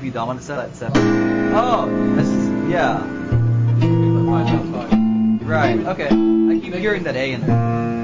B dominant set. Oh, this is, yeah. Right. Okay. I keep hearing that A in there.